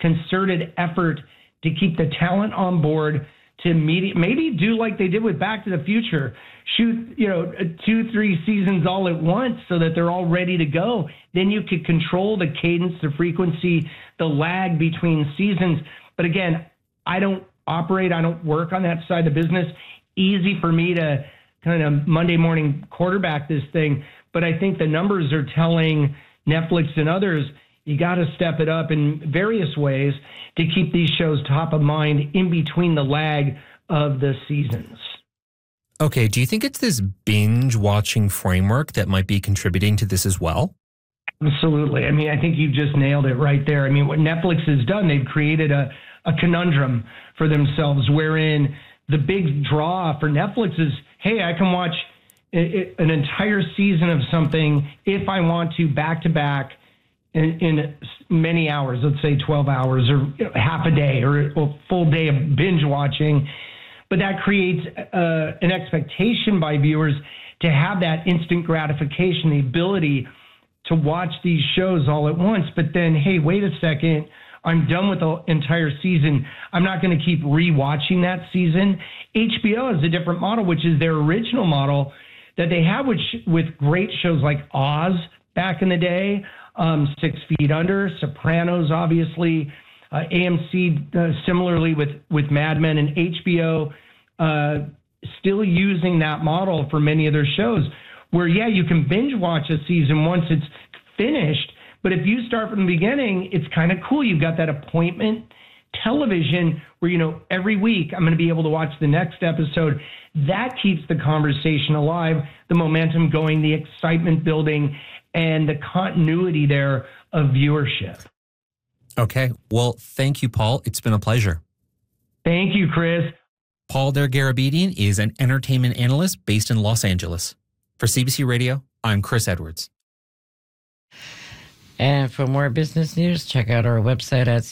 concerted effort to keep the talent on board, to maybe do like they did with Back to the Future, shoot 2-3 seasons all at once so that they're all ready to go. Then you could control the cadence, the frequency, the lag between seasons. But again, I don't work on that side of the business. Easy for me to kind of Monday morning quarterback this thing, but I think the numbers are telling Netflix and others, you got to step it up in various ways to keep these shows top of mind in between the lag of the seasons. Okay, do you think it's this binge watching framework that might be contributing to this as well? Absolutely. I mean, I think you just nailed it right there. I mean, what Netflix has done, they've created a conundrum for themselves wherein the big draw for Netflix is, hey, I can watch an entire season of something if I want to back-to-back in many hours, let's say 12 hours or half a day or a full day of binge watching. But that creates an expectation by viewers to have that instant gratification, the ability to watch these shows all at once. But then, hey, wait a second, I'm done with the entire season. I'm not going to keep rewatching that season. HBO has a different model, which is their original model that they have with great shows like Oz back in the day, 6 Feet Under, Sopranos, obviously, AMC similarly with Mad Men, and HBO still using that model for many of their shows where, yeah, you can binge watch a season once it's finished, but if you start from the beginning, it's kind of cool. You've got that appointment television where, every week I'm going to be able to watch the next episode. That keeps the conversation alive, the momentum going, the excitement building, and the continuity there of viewership. Okay. Well, thank you, Paul. It's been a pleasure. Thank you, Chris. Paul Dergarabedian is an entertainment analyst based in Los Angeles. For CBC Radio, I'm Chris Edwards. And for more business news, check out our website at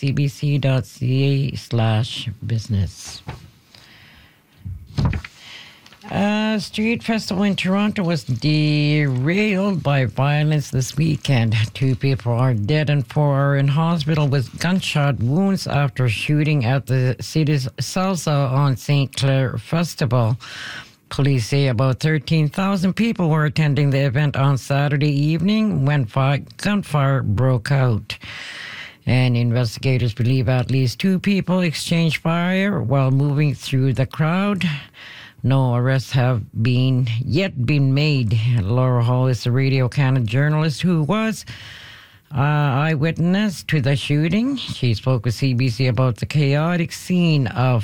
cbc.ca/business. A street festival in Toronto was derailed by violence this weekend. 2 people are dead and 4 are in hospital with gunshot wounds after shooting at the city's Salsa on St. Clair Festival. Police say about 13,000 people were attending the event on Saturday evening when gunfire broke out. And investigators believe at least 2 people exchanged fire while moving through the crowd. No arrests have yet been made. Laura Hall is a Radio Canada journalist who was eyewitness to the shooting. She spoke with CBC about the chaotic scene of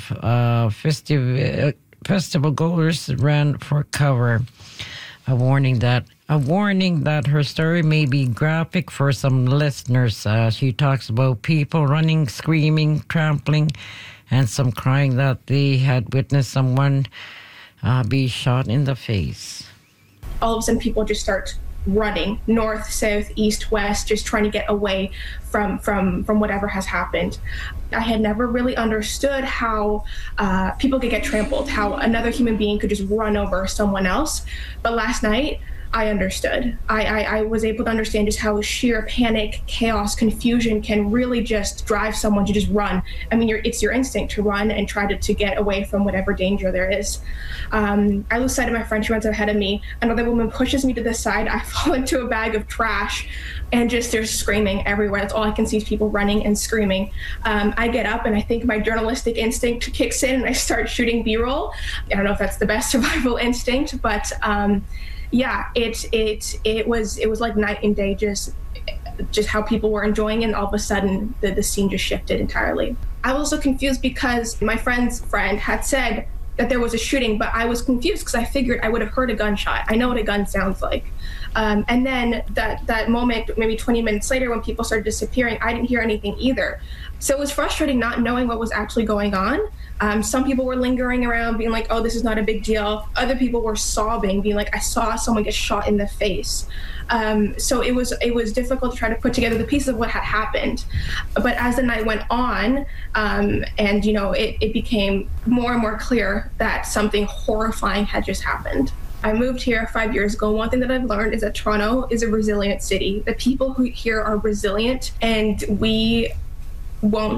festival goers ran for cover. A warning that her story may be graphic for some listeners. She talks about people running, screaming, trampling, and some crying that they had witnessed someone be shot in the face. All of a sudden, people just start running north, south, east, west, just trying to get away from whatever has happened. I had never really understood how people could get trampled, how another human being could just run over someone else. But last night, I understood. I was able to understand just how sheer panic, chaos, confusion can really just drive someone to just run. I mean, it's your instinct to run and try to get away from whatever danger there is. I lose sight of my friend. She runs ahead of me. Another woman pushes me to the side. I fall into a bag of trash and just there's screaming everywhere. That's all I can see is people running and screaming. I get up and I think my journalistic instinct kicks in and I start shooting B-roll. I don't know if that's the best survival instinct, but yeah, it was like night and day, just how people were enjoying it, and all of a sudden the scene just shifted entirely. I was also confused because my friend's friend had said that there was a shooting, but I was confused because I figured I would have heard a gunshot. I know what a gun sounds like. And then that moment, maybe 20 minutes later when people started disappearing, I didn't hear anything either. So it was frustrating not knowing what was actually going on. Some people were lingering around being like, oh, this is not a big deal. Other people were sobbing, being like, I saw someone get shot in the face. So it was difficult to try to put together the pieces of what had happened. But as the night went on, and it became more and more clear that something horrifying had just happened. I moved here 5 years ago. One thing that I've learned is that Toronto is a resilient city. The people who here are resilient, and we won't